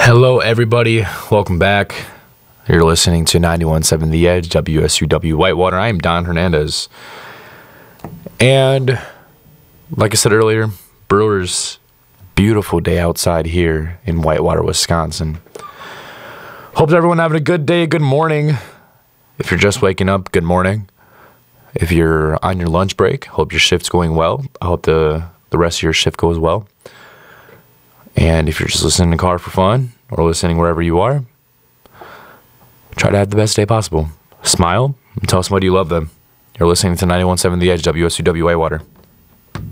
Hello, everybody. Welcome back. You're listening to 91.7 The Edge, WSUW Whitewater. I am Don Hernandez. And like I said earlier, Brewers, beautiful day outside here in Whitewater, Wisconsin. Hope everyone having a good day, good morning. If you're just waking up, good morning. If you're on your lunch break, hope your shift's going well. I hope the rest of your shift goes well. And if you're just listening in the car for fun or listening wherever you are, try to have the best day possible. Smile and tell somebody you love them. You're listening to 91.7 The Edge, WSUW Whitewater.